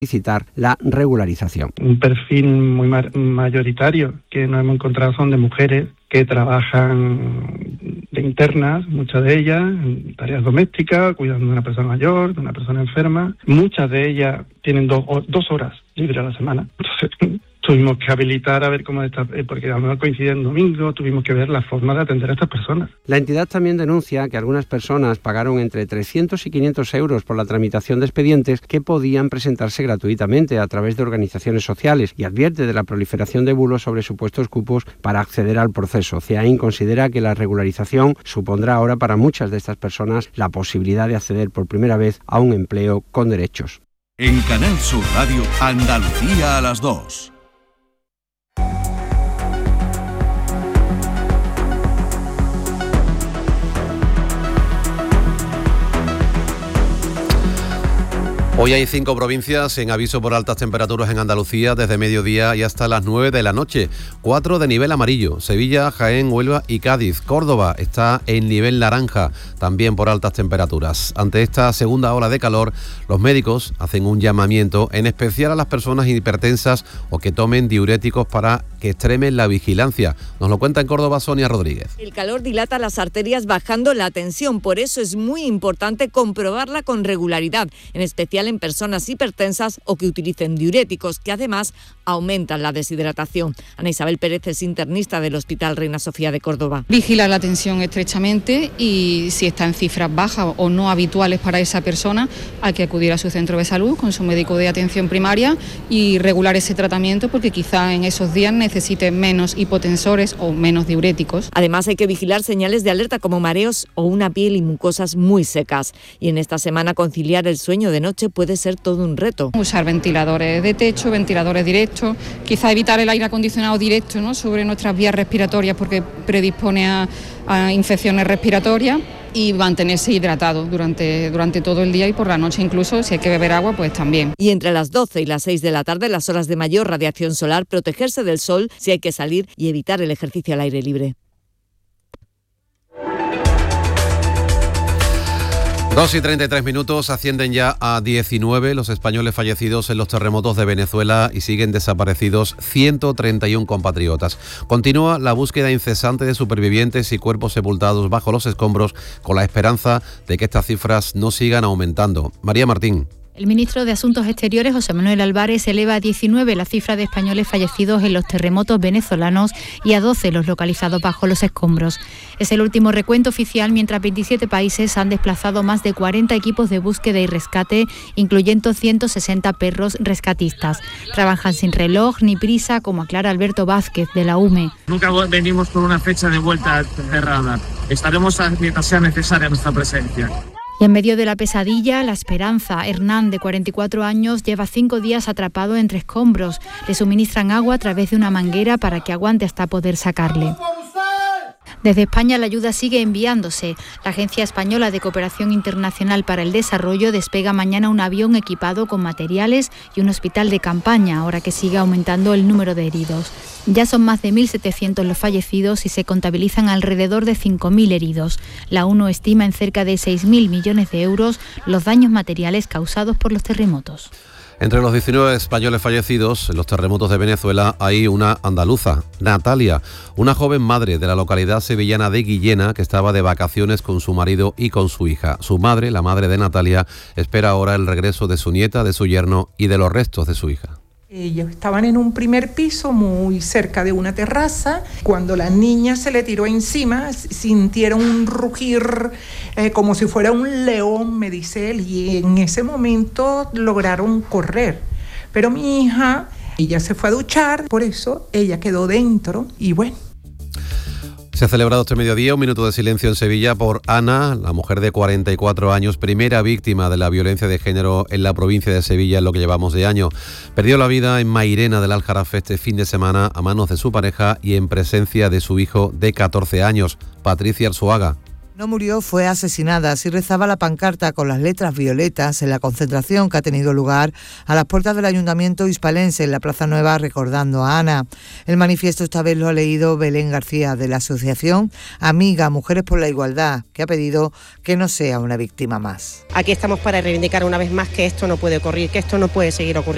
solicitar la regularización. Un perfil muy mayoritario que nos hemos encontrado son de mujeres que trabajan de internas, muchas de ellas en tareas domésticas, cuidando de una persona mayor, de una persona enferma. Muchas de ellas tienen 2 horas libres a la semana. Entonces, tuvimos que habilitar a ver cómo está, porque a lo mejor coincide en domingo, tuvimos que ver la forma de atender a estas personas. La entidad también denuncia que algunas personas pagaron entre 300 y 500 euros por la tramitación de expedientes que podían presentarse gratuitamente a través de organizaciones sociales y advierte de la proliferación de bulos sobre supuestos cupos para acceder al proceso. CEAIN considera que la regularización supondrá ahora para muchas de estas personas la posibilidad de acceder por primera vez a un empleo con derechos. En Canal Sur Radio, Andalucía a las 2. Hoy hay 5 provincias en aviso por altas temperaturas en Andalucía desde mediodía y hasta las 9 de la noche. 4 de nivel amarillo: Sevilla, Jaén, Huelva y Cádiz. Córdoba está en nivel naranja, también por altas temperaturas. Ante esta segunda ola de calor, los médicos hacen un llamamiento, en especial a las personas hipertensas o que tomen diuréticos para que extremen la vigilancia. Nos lo cuenta en Córdoba Sonia Rodríguez. El calor dilata las arterias bajando la tensión, por eso es muy importante comprobarla con regularidad, en especial en personas hipertensas o que utilicen diuréticos, que además aumentan la deshidratación. Ana Isabel Pérez es internista del Hospital Reina Sofía de Córdoba. Vigilar la tensión estrechamente y si está en cifras bajas o no habituales para esa persona, hay que acudir a su centro de salud con su médico de atención primaria y regular ese tratamiento, porque quizá en esos días necesite menos hipotensores o menos diuréticos. Además hay que vigilar señales de alerta como mareos o una piel y mucosas muy secas. Y en esta semana conciliar el sueño de noche puede ser todo un reto. Usar ventiladores de techo, ventiladores directos, quizá evitar el aire acondicionado directo, ¿no?, sobre nuestras vías respiratorias, porque predispone a infecciones respiratorias, y mantenerse hidratado durante todo el día y por la noche incluso, si hay que beber agua, pues también. Y entre las 12 y las 6 de la tarde, las horas de mayor radiación solar, protegerse del sol si hay que salir y evitar el ejercicio al aire libre. 2:33, ascienden ya a 19 los españoles fallecidos en los terremotos de Venezuela y siguen desaparecidos 131 compatriotas. Continúa la búsqueda incesante de supervivientes y cuerpos sepultados bajo los escombros, con la esperanza de que estas cifras no sigan aumentando. María Martín. El ministro de Asuntos Exteriores, José Manuel Álvarez, eleva a 19 la cifra de españoles fallecidos en los terremotos venezolanos y a 12 los localizados bajo los escombros. Es el último recuento oficial, mientras 27 países han desplazado más de 40 equipos de búsqueda y rescate, incluyendo 160 perros rescatistas. Trabajan sin reloj ni prisa, como aclara Alberto Vázquez, de la UME. Nunca venimos con una fecha de vuelta cerrada. Estaremos mientras sea necesaria nuestra presencia. Y en medio de la pesadilla, la esperanza. Hernán, de 44 años, lleva 5 días atrapado entre escombros. Le suministran agua a través de una manguera para que aguante hasta poder sacarle. Desde España la ayuda sigue enviándose. La Agencia Española de Cooperación Internacional para el Desarrollo despega mañana un avión equipado con materiales y un hospital de campaña, ahora que sigue aumentando el número de heridos. Ya son más de 1.700 los fallecidos y se contabilizan alrededor de 5.000 heridos. La ONU estima en cerca de 6.000 millones de euros los daños materiales causados por los terremotos. Entre los 19 españoles fallecidos en los terremotos de Venezuela hay una andaluza, Natalia, una joven madre de la localidad sevillana de Guillena que estaba de vacaciones con su marido y con su hija. Su madre, la madre de Natalia, espera ahora el regreso de su nieta, de su yerno y de los restos de su hija. Ellos estaban en un primer piso muy cerca de una terraza. Cuando la niña se le tiró encima, sintieron un rugir como si fuera un león, me dice él, y en ese momento lograron correr. Pero mi hija, ella se fue a duchar, por eso ella quedó dentro y bueno. Se ha celebrado este mediodía un minuto de silencio en Sevilla por Ana, la mujer de 44 años, primera víctima de la violencia de género en la provincia de Sevilla en lo que llevamos de año. Perdió la vida en Mairena del Aljarafe este fin de semana a manos de su pareja y en presencia de su hijo de 14 años, Patricia Arzuaga. No murió, fue asesinada. Así rezaba la pancarta con las letras violetas en la concentración que ha tenido lugar a las puertas del Ayuntamiento hispalense en la Plaza Nueva, recordando a Ana. El manifiesto esta vez lo ha leído Belén García, de la asociación Amiga Mujeres por la Igualdad, que ha pedido que no sea una víctima más. Aquí estamos para reivindicar una vez más que esto no puede ocurrir, que esto no puede seguir ocurriendo.